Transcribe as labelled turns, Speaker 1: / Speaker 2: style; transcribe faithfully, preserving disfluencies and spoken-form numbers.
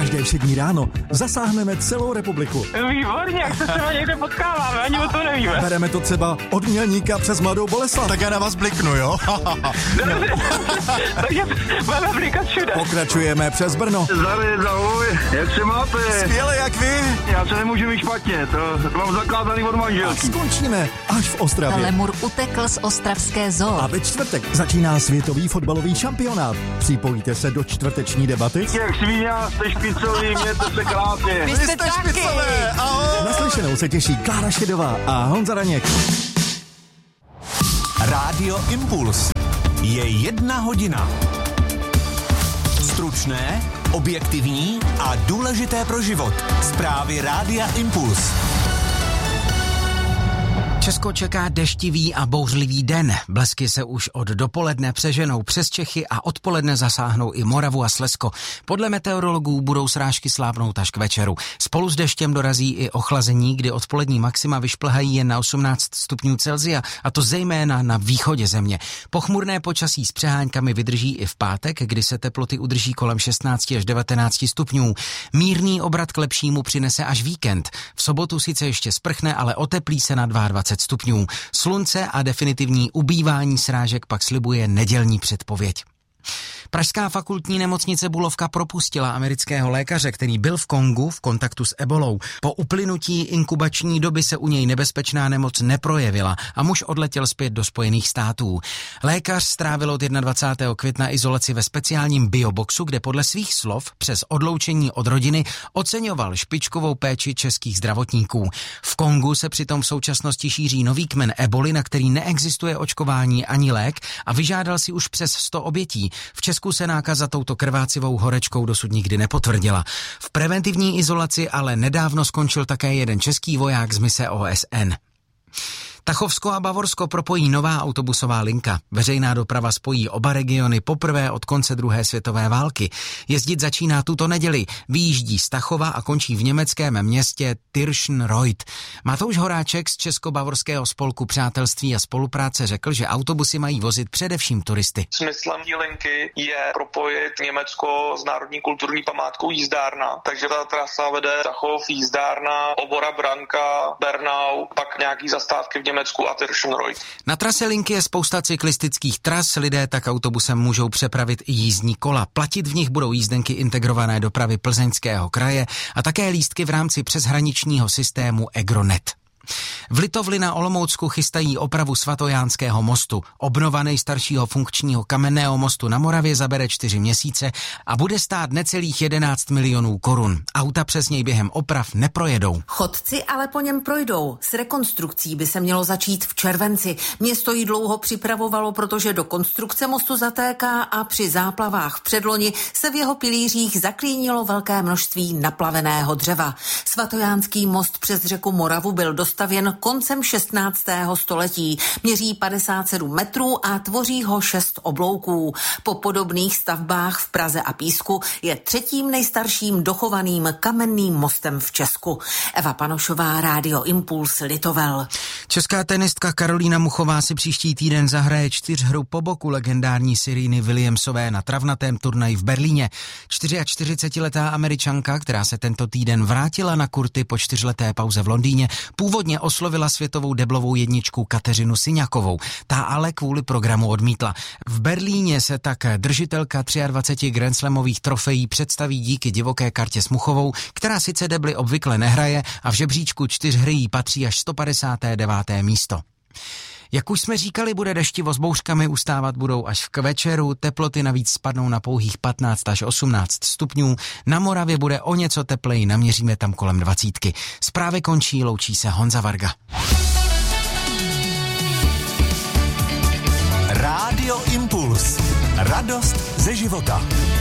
Speaker 1: Každé všední ráno zasáhneme celou republiku.
Speaker 2: Výborně, jak se třeba někde potkáváme, ani o to nevíme.
Speaker 1: Bereme to třeba od Mělníka přes Mladou Boleslav.
Speaker 3: Tak já na vás bliknu, jo?
Speaker 2: Takže máme blikat všude.
Speaker 1: Pokračujeme přes Brno.
Speaker 4: Zdravím, ahoj, jak se máte?
Speaker 3: Skvěle, jak vy?
Speaker 4: Já se nemůžu mít špatně, to, to mám zakázaný od
Speaker 1: A
Speaker 4: manželky.
Speaker 1: skončíme až v Ostravě.
Speaker 5: Lemur utekl z ostravské zoo.
Speaker 1: A ve čtvrtek začíná světový fotbalový šampionát. Připojíte se do čtvrteční debaty?
Speaker 4: Jak svíně, jste špicový, mějte se krásně.
Speaker 5: Vy jste taky.
Speaker 3: špicové, ahoj!
Speaker 1: Naslyšenou se těší Klára Šedová a Honza Raněk.
Speaker 6: Rádio Impuls. Je jedna hodina. Stručné, objektivní a důležité pro život. Zprávy Rádia Impuls.
Speaker 7: Česko čeká deštivý a bouřlivý den. Blesky se už od dopoledne přeženou přes Čechy a odpoledne zasáhnou i Moravu a Slezsko. Podle meteorologů budou srážky slábnout až k večeru. Spolu s deštěm dorazí i ochlazení, kdy odpolední maxima vyšplhají jen na osmnáct stupňů Celsia, a to zejména na východě země. Pochmurné počasí s přeháňkami vydrží i v pátek, kdy se teploty udrží kolem šestnáct až devatenáct stupňů. Mírný obrat k lepšímu přinese až víkend. V sobotu sice ještě sprchne, ale oteplí se na dvacet dva stupňů. Slunce a definitivní ubývání srážek pak slibuje nedělní předpověď. Pražská fakultní nemocnice Bulovka propustila amerického lékaře, který byl v Kongu v kontaktu s ebolou. Po uplynutí inkubační doby se u něj nebezpečná nemoc neprojevila a muž odletěl zpět do Spojených států. Lékař strávil od dvacátého prvního května izolaci ve speciálním bioboxu, kde podle svých slov přes odloučení od rodiny oceňoval špičkovou péči českých zdravotníků. V Kongu se přitom v současnosti šíří nový kmen eboli, na který neexistuje očkování ani lék, a vyžádal si už přes sto obětí. V Česku se nákaza touto krvácivou horečkou dosud nikdy nepotvrdila. V preventivní izolaci ale nedávno skončil také jeden český voják z mise O S N. Tachovsko a Bavorsko propojí nová autobusová linka. Veřejná doprava spojí oba regiony poprvé od konce druhé světové války. Jezdit začíná tuto neděli. Vyjíždí z Tachova a končí v německém městě Tirschenreuth. Matouš Horáček z Česko-bavorského spolku přátelství a spolupráce řekl, že autobusy mají vozit především turisty.
Speaker 8: Smyslem té linky je propojit Německo s národní kulturní památkou Jízdárna. Takže ta trasa vede Tachov, Jízdárna, Obora, Branka, Bernau, pak nějaký zastávky v Německu a Tirschenreuth.
Speaker 7: Na trase linky je spousta cyklistických tras, lidé tak autobusem můžou přepravit i jízdní kola. Platit v nich budou jízdenky integrované dopravy Plzeňského kraje a také lístky v rámci přeshraničního systému EGRONET. V Litovli na Olomoucku chystají opravu Svatojánského mostu. Obnova nejstaršího funkčního kamenného mostu na Moravě zabere čtyři měsíce a bude stát necelých jedenáct milionů korun. Auta přes něj během oprav neprojedou.
Speaker 5: Chodci ale po něm projdou. S rekonstrukcí by se mělo začít v červenci. Město ji dlouho připravovalo, protože do konstrukce mostu zatéká a při záplavách v předloni se v jeho pilířích zaklínilo velké množství naplaveného dřeva. Svatojánský most přes řeku Moravu byl dostavěn koncem šestnáctého století. Měří padesát sedm metrů a tvoří ho šest oblouků. Po podobných stavbách v Praze a Písku je třetím nejstarším dochovaným kamenným mostem v Česku. Eva Panošová, Rádio Impuls, Litovel.
Speaker 7: Česká tenistka Karolína Muchová si příští týden zahraje čtyřhru po boku legendární Sereny Williamsové na travnatém turnaji v Berlíně. čtyřiačtyřicetiletá Američanka, která se tento týden vrátila na kurty po čtyřleté pauze v Londýně, původně oslovila světovou deblovou jedničku Kateřinu Siňakovou. Ta ale kvůli programu odmítla. V Berlíně se tak držitelka dvacet tři grandslamových trofejí představí díky divoké kartě s Muchovou, která sice debly obvykle nehraje a v žebříčku čtyřhry jí patří až sto padesáté deváté místo. Jak už jsme říkali, bude deštivo s bouřkami, ustávat budou až k večeru, teploty navíc spadnou na pouhých patnáct až osmnáct stupňů, na Moravě bude o něco tepleji, naměříme tam kolem dvacítky. Zprávy končí, loučí se Honza Varga.
Speaker 6: Rádio Impuls. Radost ze života.